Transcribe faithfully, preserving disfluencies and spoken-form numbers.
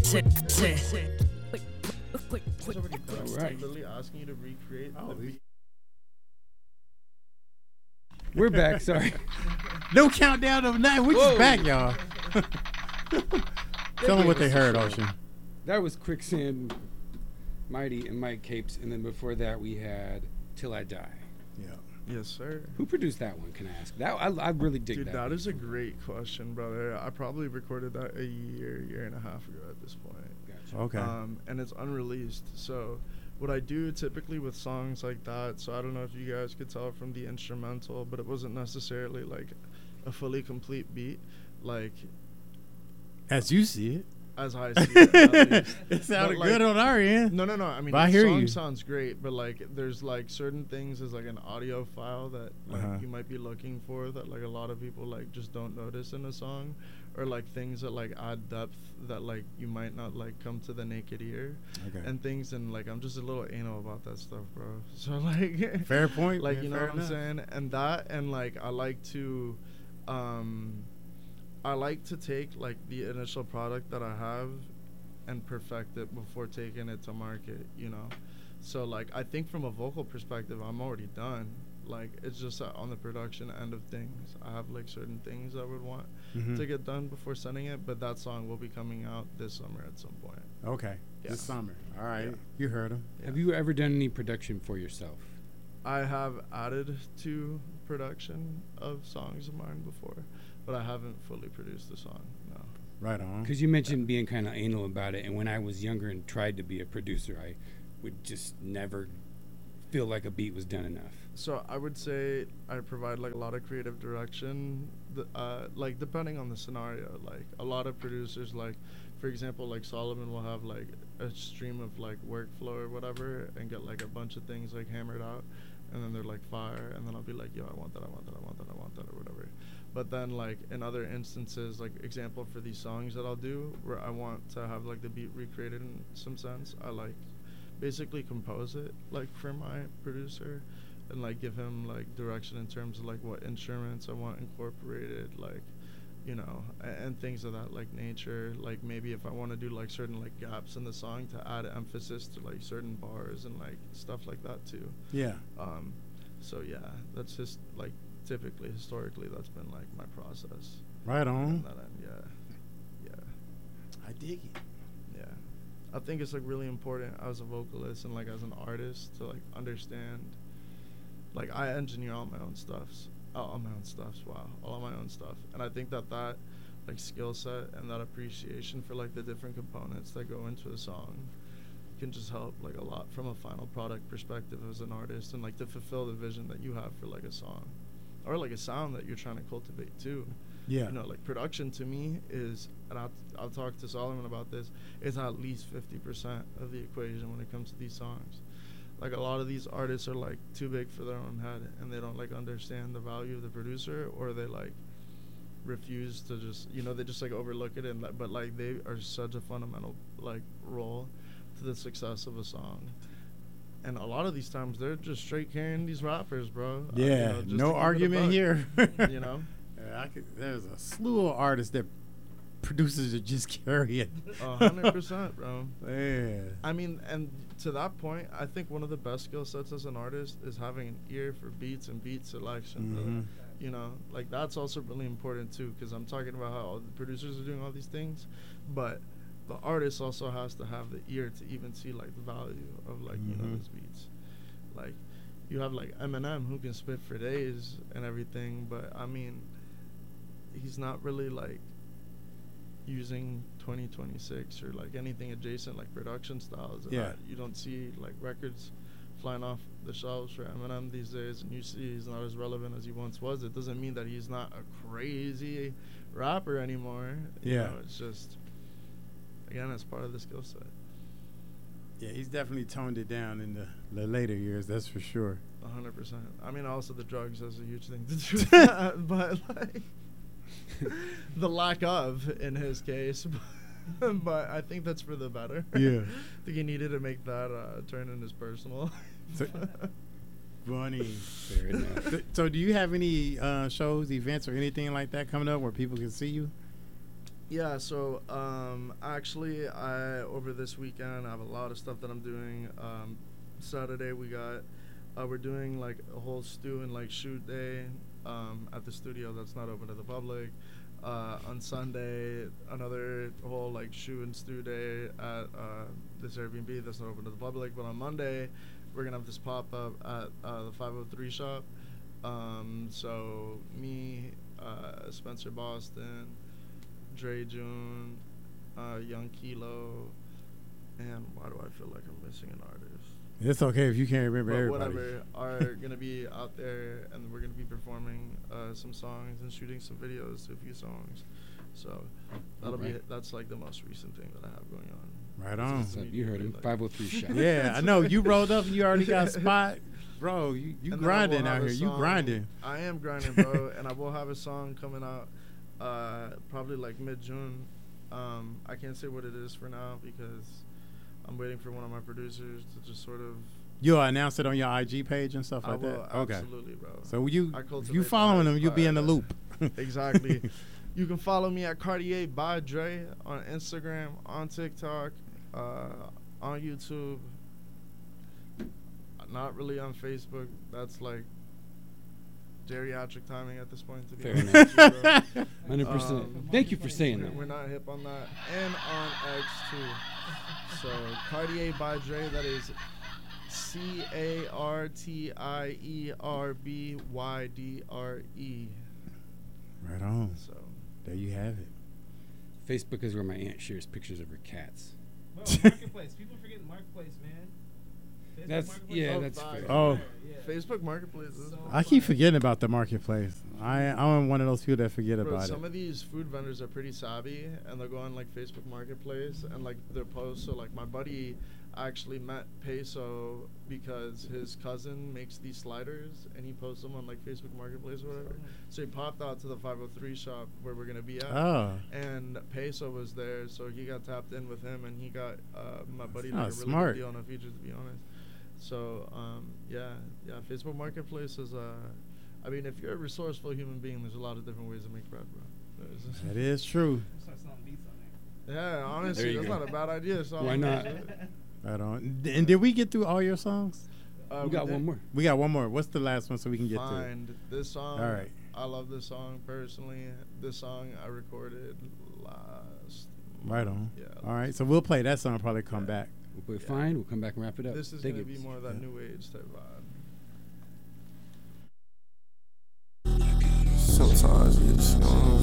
Shit, shit. All right. Literally asking you to recreate. Oh, the we- beat. We're back. Sorry. No countdown of nothing. We're Whoa. just back, y'all. Tell them what they heard, Ocean. That was Quicksand, Mighty, and Mike Capes, and then before that we had Till I Die. Yeah. Yes, sir. Who produced that one? Can I ask? That I, I really dig Dude, that. that is a great question, brother. I probably recorded that a year, year and a half ago at this point. Gotcha. Okay. Um, and it's unreleased. So what I do typically with songs like that, so I don't know if you guys could tell from the instrumental, but it wasn't necessarily like a fully complete beat, like As you see it. as I see it. At least. It sounded But, like, good on our end. No, no, no. I mean, But I the hear song you. sounds great, but like, there's like certain things as like an audio file that like Uh-huh. you might be looking for that like a lot of people like just don't notice in a song, or like things that like add depth that like you might not like come to the naked ear, Okay. and things, and like I'm just a little anal about that stuff, bro. So like, Fair point. like man, you know fair what enough. I'm saying, and that, and like I like to, um, I like to take like the initial product that I have and perfect it before taking it to market, you know. So like I think from a vocal perspective, I'm already done. Like it's just that on the production end of things, I have like certain things I would want Mhm. to get done before sending it, but that song will be coming out this summer at some point. Okay. Yeah. This summer. All right. Yeah. You heard him. Yeah. Have you ever done any production for yourself? I have added to production of songs of mine before, but I haven't fully produced the song. No. Right on. Because you mentioned being kind of anal about it, and when I was younger and tried to be a producer, I would just never feel like a beat was done enough. So I would say I provide like a lot of creative direction, th- uh, like depending on the scenario. Like a lot of producers, like for example, like Solomon will have like a stream of like workflow or whatever, and get like a bunch of things like hammered out, and then they're like fire, and then I'll be like, yo, I want that, I want that, I want that, I want that, or whatever. But then like in other instances, like example for these songs that I'll do, where I want to have like the beat recreated in some sense, I like basically compose it like for my producer, and like give him like direction in terms of like what instruments I want incorporated, like, you know, and, and things of that like nature. Like maybe if I want to do like certain like gaps in the song to add emphasis to like certain bars and like stuff like that too. Yeah. Um, so yeah, that's just like typically historically that's been like my process. Right On on. that end, yeah, yeah. I dig it. Yeah, I think it's like really important as a vocalist and like as an artist to like understand. Like I engineer all my own stuffs, oh, all my own stuffs. Wow, all my own stuff, and I think that that like skill set and that appreciation for like the different components that go into a song can just help like a lot from a final product perspective as an artist, and like to fulfill the vision that you have for like a song or like a sound that you're trying to cultivate too. Yeah. You know, like production to me is, and I'll, I'll talk to Solomon about this, is at least fifty percent of the equation when it comes to these songs. Like a lot of these artists are like too big for their own head, and they don't like understand the value of the producer, or they like refuse to just, you know, they just like overlook it, and like, but like they are such a fundamental like role to the success of a song. And a lot of these times they're just straight carrying these rappers, bro. Uh, you Yeah. know, just to No keep it a argument buck, here. You know. Yeah, I could, there's a slew of artists that producers are just carrying. A hundred percent, bro. Yeah. I mean, and to that point, I think one of the best skill sets as an artist is having an ear for beats and beat selection. bro. Mhm. You know, like that's also really important too, because I'm talking about how all the producers are doing all these things, but the artist also has to have the ear to even see like the value of like, you know, Mhm. those beats. Like you have like Eminem who can spit for days and everything, but I mean, he's not really like using twenty twenty-six or like anything adjacent like production styles. And Yeah. that. You don't see like records flying off the shelves for Eminem these days, and you see he's not as relevant as he once was. It doesn't mean that he's not a crazy rapper anymore. You Yeah. know, it's just, again, it's part of the skill set. Yeah, he's definitely toned it down in the, the later years, that's for sure. A hundred percent. I mean, also the drugs has a huge thing to do with that, but like the lack of in his case. But I think that's for the better. Yeah. I think he needed to make that uh, turn in his personal. So- Funny. Fair enough. So do you have any uh, shows, events, or anything like that coming up where people can see you? Yeah, so um, actually, I over this weekend I have a lot of stuff that I'm doing. Um, Saturday we got uh, we're doing like a whole stew and like shoot day um, at the studio that's not open to the public. Uh, on Sunday, another whole like shoot and stew day at uh, this Airbnb that's not open to the public. But on Monday, we're gonna have this pop up at uh, the five oh three shop. Um, so me, uh, Spencer Boston, Dre June, uh, Young Kilo, and why do I feel like I'm missing an artist? It's okay if you can't remember But everybody. whatever, are gonna be out there, and we're gonna be performing uh, some songs and shooting some videos to a few songs. So that'll be Alright. that's like the most recent thing that I have going on. Right on. What's up? You heard him. Like- five oh three shop. Yeah, I know. You rolled up and you already got a spot. Bro, you, you And then I will grinding have out a here. You song- grinding. I am grinding, bro, and I will have a song coming out uh, probably like mid-June. Um, I can't say what it is for now because I'm waiting for one of my producers to just sort of. You'll announce it on your I G page and stuff I like will that? Okay. absolutely, bro. So you I if cultivate you following that. them, you'll be in the loop. Exactly. You can follow me at Cartier by Dre on Instagram, on TikTok, uh, on YouTube. Not really on Facebook. That's like geriatric timing at this point, to be Fair honest with you, bro. one hundred percent. Um, Thank you for saying that. We're not hip on that. And on X too. So Cartier by Dre, that is C A R T I E R B Y D R E. Right on. So There you have it. Facebook is where my aunt shares pictures of her cats. Bro, Marketplace. People forget Marketplace, man. Facebook That's Marketplace yeah, Oh, that's fire. fair. Oh. Yeah. Facebook Marketplace is So I keep fire. forgetting about the marketplace. I I'm one of those people that forget Bro, about some it. of these food vendors are pretty savvy, and they'll go on like Facebook Marketplace and like their posts. So like my buddy actually met Peso because his cousin makes these sliders, and he posts them on like Facebook Marketplace or whatever. So he popped out to the five oh three shop where we're gonna be at, Oh, and Peso was there, so he got tapped in with him, and he got uh, my buddy Oh, like a really smart. good deal on a feature, to be honest. So um, yeah, yeah, Facebook Marketplace is uh, I mean, if you're a resourceful human being, there's a lot of different ways to make bread, bro. There's just- that is true. Start selling beats on there. Yeah, There honestly, you that's go. not a bad idea. So Why not? Right on. And did we get through all your songs? Uh, we got did one more. We got one more. What's the last one so we can get Find this song. through? All right. I love this song personally. This song I recorded last. Right on. Yeah. All right. So we'll play that song. Probably come Yeah. back. We'll put Yeah. fine. We'll come back and wrap it up. This is Dig gonna it. be more of that Yeah. new age type vibe. Sometimes you just, you know,